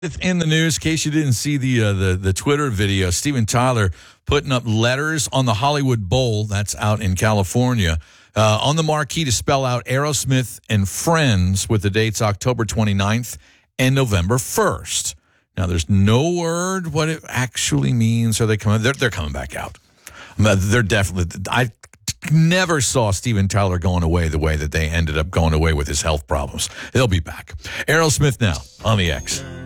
In the news, in case you didn't see the Twitter video, Steven Tyler putting up letters on the Hollywood Bowl, that's out in California, on the marquee to spell out Aerosmith and Friends with the dates October 29th and November 1st. Now, there's no word what it actually means. Are they coming? They're coming back out. They're definitely. I never saw Steven Tyler going away the way that they ended up going away with his health problems. They'll be back. Aerosmith now on the X.